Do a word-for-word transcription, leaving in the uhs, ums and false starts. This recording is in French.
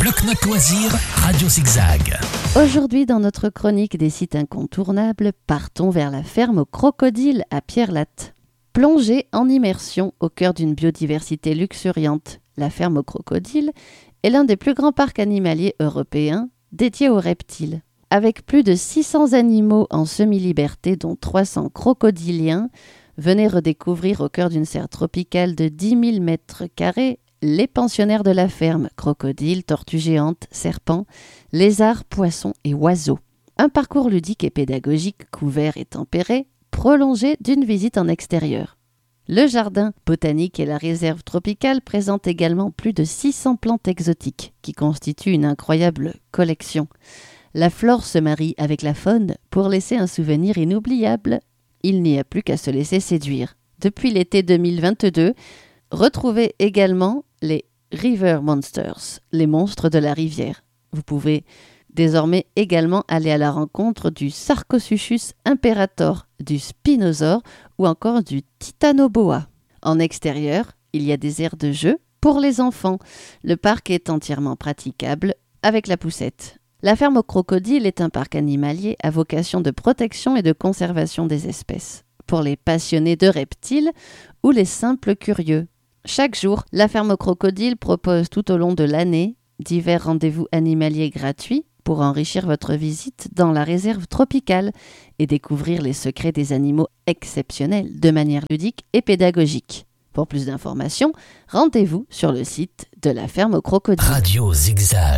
Bloc-Notes Loisirs, Radio Zigzag. Aujourd'hui, dans notre chronique des sites incontournables, partons vers la ferme aux crocodiles à Pierrelatte. Plongée en immersion au cœur d'une biodiversité luxuriante, la ferme aux crocodiles est l'un des plus grands parcs animaliers européens dédiés aux reptiles. Avec plus de six cents animaux en semi-liberté, dont trois cents crocodiliens, venez redécouvrir au cœur d'une serre tropicale de dix mille mètres carrés les pensionnaires de la ferme, crocodiles, tortues géantes, serpents, lézards, poissons et oiseaux. Un parcours ludique et pédagogique couvert et tempéré, prolongé d'une visite en extérieur. Le jardin botanique et la réserve tropicale présentent également plus de six cents plantes exotiques qui constituent une incroyable collection. La flore se marie avec la faune pour laisser un souvenir inoubliable. Il n'y a plus qu'à se laisser séduire. Depuis l'été deux mille vingt-deux, retrouvez également les River Monsters, les monstres de la rivière. Vous pouvez désormais également aller à la rencontre du Sarcosuchus imperator, du Spinosaure ou encore du Titanoboa. En extérieur, il y a des aires de jeu pour les enfants. Le parc est entièrement praticable avec la poussette. La ferme aux crocodiles est un parc animalier à vocation de protection et de conservation des espèces, pour les passionnés de reptiles ou les simples curieux. Chaque jour, la ferme aux crocodiles propose tout au long de l'année divers rendez-vous animaliers gratuits pour enrichir votre visite dans la réserve tropicale et découvrir les secrets des animaux exceptionnels de manière ludique et pédagogique. Pour plus d'informations, rendez-vous sur le site de la ferme aux crocodiles. Radio Zigzag.